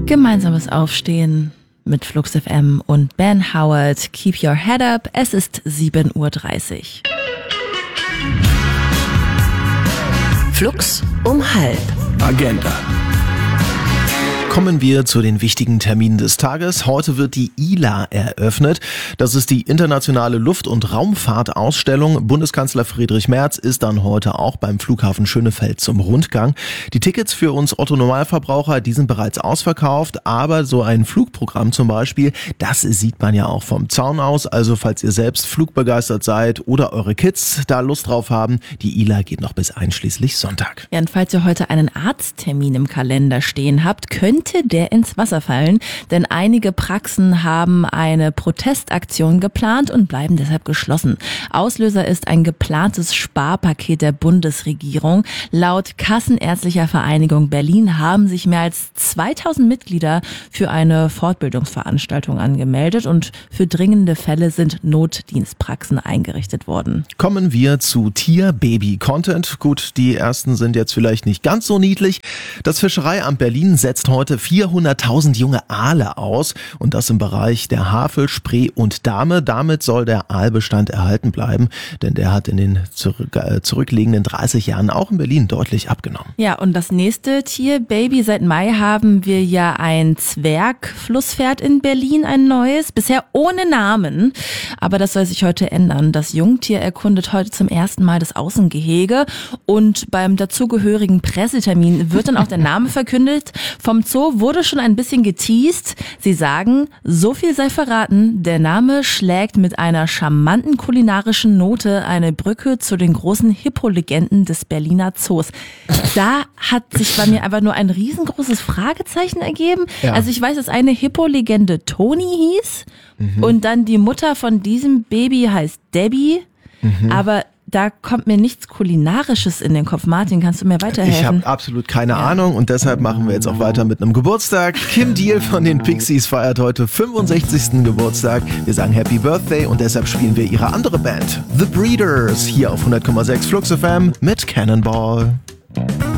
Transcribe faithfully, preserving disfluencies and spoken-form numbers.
Gemeinsames Aufstehen mit Flux F M und Ben Howard. Keep your head up. Es ist sieben Uhr dreißig. Flux um halb. Agenda. Kommen wir zu den wichtigen Terminen des Tages. Heute wird die I L A eröffnet. Das ist die internationale Luft- und Raumfahrtausstellung. Bundeskanzler Friedrich Merz ist dann heute auch beim Flughafen Schönefeld zum Rundgang. Die Tickets für uns Otto-Normalverbraucher, die sind bereits ausverkauft. Aber so ein Flugprogramm zum Beispiel, das sieht man ja auch vom Zaun aus. Also falls ihr selbst flugbegeistert seid oder eure Kids da Lust drauf haben, die I L A geht noch bis einschließlich Sonntag. Ja, und falls ihr heute einen Arzttermin im Kalender stehen habt, könnt der ins Wasser fallen, denn einige Praxen haben eine Protestaktion geplant und bleiben deshalb geschlossen. Auslöser ist ein geplantes Sparpaket der Bundesregierung. Laut Kassenärztlicher Vereinigung Berlin haben sich mehr als zweitausend Mitglieder für eine Fortbildungsveranstaltung angemeldet und für dringende Fälle sind Notdienstpraxen eingerichtet worden. Kommen wir zu Tier-Baby-Content. Gut, die ersten sind jetzt vielleicht nicht ganz so niedlich. Das Fischereiamt Berlin setzt heute vierhunderttausend junge Aale aus und das im Bereich der Havel, Spree und Dahme. Damit soll der Aalbestand erhalten bleiben, denn der hat in den zurück, äh, zurückliegenden dreißig Jahren auch in Berlin deutlich abgenommen. Ja, und das nächste Tierbaby. Seit Mai haben wir ja ein Zwergflusspferd in Berlin, ein neues, bisher ohne Namen. Aber das soll sich heute ändern. Das Jungtier erkundet heute zum ersten Mal das Außengehege und beim dazugehörigen Pressetermin wird dann auch der Name verkündet. Vom Zoo wurde schon ein bisschen geteast. Sie sagen, so viel sei verraten, der Name schlägt mit einer charmanten kulinarischen Note eine Brücke zu den großen Hippo-Legenden des Berliner Zoos. Da hat sich bei mir einfach nur ein riesengroßes Fragezeichen ergeben. Ja. Also ich weiß, dass eine Hippo-Legende Toni hieß mhm. und dann die Mutter von diesem Baby heißt Debbie, mhm. aber da kommt mir nichts Kulinarisches in den Kopf. Martin, kannst du mir weiterhelfen? Ich habe absolut keine ja. Ahnung und deshalb machen wir jetzt auch weiter mit einem Geburtstag. Kim Deal von den Pixies feiert heute fünfundsechzigsten Geburtstag. Wir sagen Happy Birthday und deshalb spielen wir ihre andere Band, The Breeders, hier auf hundert Komma sechs Flux F M mit Cannonball.